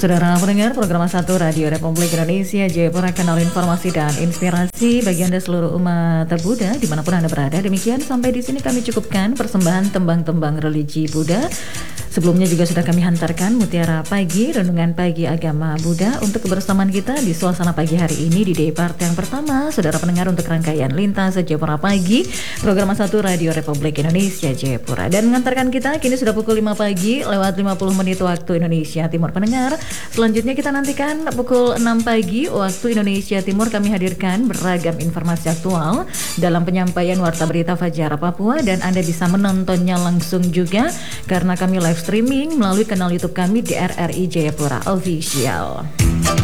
Saudara pendengar program 1 Radio Republik Indonesia Jayapura, kanal informasi dan inspirasi bagi Anda seluruh umat Buddha dimanapun Anda berada. Demikian sampai di sini kami cukupkan persembahan tembang-tembang religi Buddha. Sebelumnya juga sudah kami hantarkan Mutiara Pagi, Renungan Pagi Agama Buddha untuk kebersamaan kita di suasana pagi hari ini di day part yang pertama. Saudara pendengar, untuk rangkaian Lintas Jayapura Pagi, program 1 Radio Republik Indonesia Jayapura. Dan mengantarkan kita kini sudah pukul 5 pagi lewat 50 menit waktu Indonesia Timur. Pendengar, selanjutnya kita nantikan pukul 6 pagi waktu Indonesia Timur kami hadirkan beragam informasi aktual dalam penyampaian Warta Berita Fajar Papua, dan Anda bisa menontonnya langsung juga karena kami live streaming melalui kanal YouTube kami di RRI Jayapura Official.